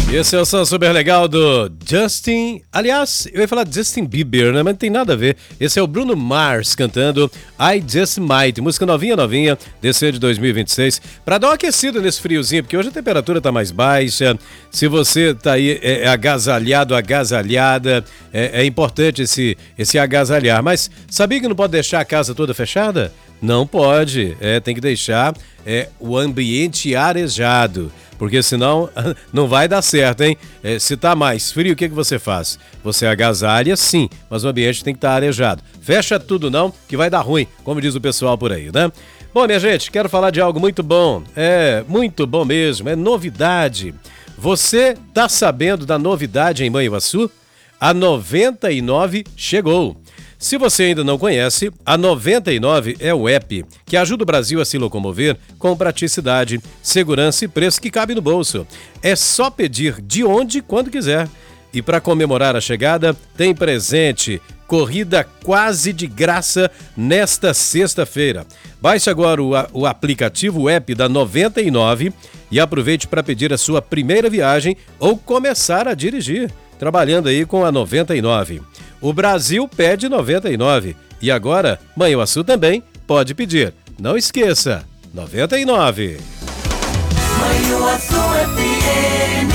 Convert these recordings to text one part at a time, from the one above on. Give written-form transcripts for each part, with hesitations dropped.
Esse é o som super legal do Justin. Aliás, eu ia falar Justin Bieber, né? Mas não tem nada a ver. Esse é o Bruno Mars cantando I Just Might, música novinha, desse ano de 2026. Pra dar uma aquecida nesse friozinho, porque hoje a temperatura tá mais baixa. Se você tá aí agasalhado, agasalhada, é importante esse agasalhar. Mas sabia que não pode deixar a casa toda fechada? Não pode. Tem que deixar o ambiente arejado. Porque senão não vai dar certo, hein? Se tá mais frio, o que você faz? Você agasalha, sim, mas o ambiente tem que estar arejado. Fecha tudo não, que vai dar ruim, como diz o pessoal por aí, né? Bom, minha gente, quero falar de algo muito bom. Muito bom mesmo, é novidade. Você tá sabendo da novidade em Manhuaçu? A 99 chegou. Se você ainda não conhece, a 99 é o app que ajuda o Brasil a se locomover com praticidade, segurança e preço que cabe no bolso. É só pedir de onde, quando quiser. E para comemorar a chegada, tem presente, corrida quase de graça nesta sexta-feira. Baixe agora o aplicativo, o app da 99 e aproveite para pedir a sua primeira viagem ou começar a dirigir, trabalhando aí com a 99. O Brasil pede 99 e agora Manhuaçu também pode pedir. Não esqueça, 99. Manhuaçu FM.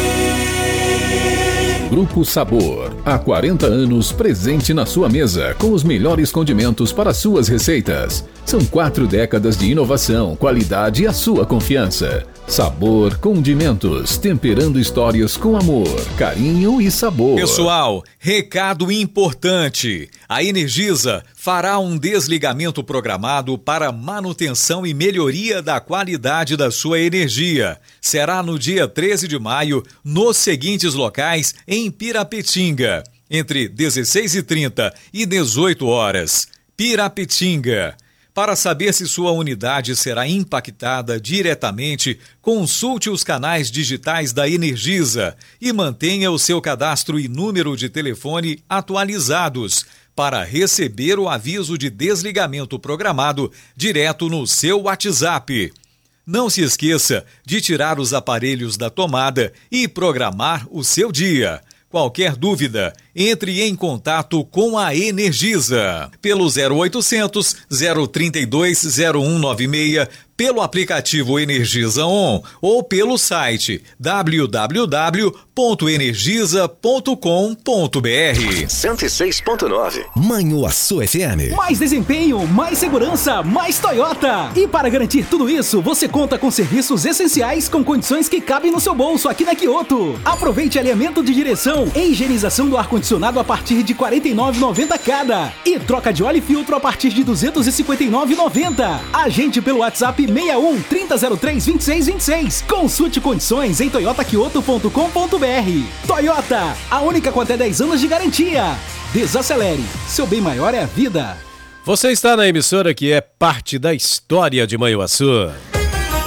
Grupo Sabor, há 40 anos presente na sua mesa com os melhores condimentos para suas receitas. São 4 décadas de inovação, qualidade e a sua confiança. Sabor Condimentos, temperando histórias com amor, carinho e sabor. Pessoal, recado importante. A Energisa fará um desligamento programado para manutenção e melhoria da qualidade da sua energia. Será no dia 13 de maio, nos seguintes locais em Pirapetinga, entre 16h30 e 18 horas. Pirapetinga. Para saber se sua unidade será impactada diretamente, consulte os canais digitais da Energisa e mantenha o seu cadastro e número de telefone atualizados para receber o aviso de desligamento programado direto no seu WhatsApp. Não se esqueça de tirar os aparelhos da tomada e programar o seu dia. Qualquer dúvida, entre em contato com a Energisa pelo 0800 032 0196, pelo aplicativo Energisa On ou pelo site www.energisa.com.br. 106.9 Manhuaçu FM. Mais desempenho, mais segurança, mais Toyota. E para garantir tudo isso, você conta com serviços essenciais com condições que cabem no seu bolso aqui na Kyoto. Aproveite alinhamento de direção e higienização do ar-condicionado a partir de R$ 49,90 cada. E troca de óleo e filtro a partir de R$ 259,90. Agende pelo WhatsApp 61 3003 2626. Consulte condições em toyotakyoto.com.br. Toyota, a única com até 10 anos de garantia. Desacelere, seu bem maior é a vida. Você está na emissora que é parte da história de Manhuaçu.